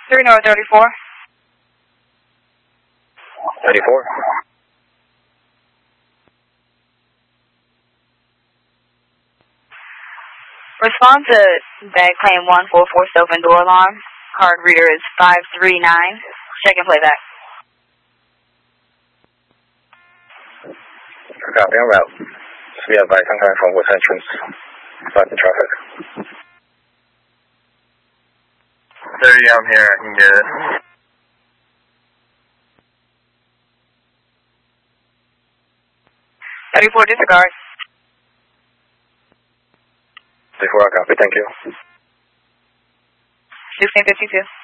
3 North 34. 34. Respond to bag claim 144 open door alarm. Card reader is 539. Check and play back. Copy en route. Just be advised I'm coming from West Entrance. Fighting traffic. 30, I'm here. I can get it. .34 disregard. 34, I copy. Thank you. 1652.